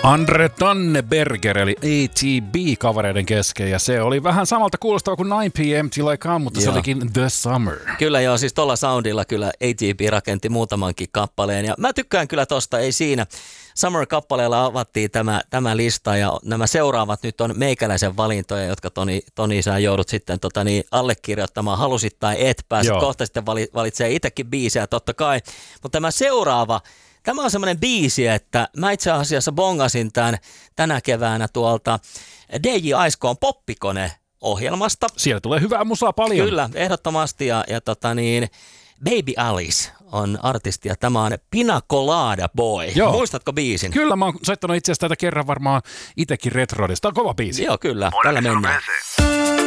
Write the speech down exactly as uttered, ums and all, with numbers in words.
Andre Tanneberger eli A T B-kavereiden kesken, ja se oli vähän samalta kuulostava kuin nine p m Till I Come, mutta joo, se olikin The Summer. Kyllä joo, siis tuolla soundilla kyllä A T B rakenti muutamankin kappaleen, ja mä tykkään kyllä tosta, ei siinä. Summer-kappaleella avattiin tämä, tämä lista, ja nämä seuraavat nyt on meikäläisen valintoja, jotka Toni, Toni sä joudut sitten tota niin, allekirjoittamaan, halusit tai et, pääset joo, kohta sitten vali, valitsee itsekin biisejä totta kai, mutta tämä seuraava, tämä on semmoinen biisi, että mä itse asiassa bongasin tämän tänä keväänä tuolta D J Aiskoon Poppikone-ohjelmasta. Siellä tulee hyvää musaa paljon. Kyllä, ehdottomasti, ja, ja tota niin, Baby Alice on artisti, ja tämä on Pina Colada Boy. Joo. Muistatko biisin? Kyllä, mä oon soittanut itse asiassa tätä kerran varmaan itsekin Retroidista. Tämä on kova biisi. Joo, kyllä, tällä mennään.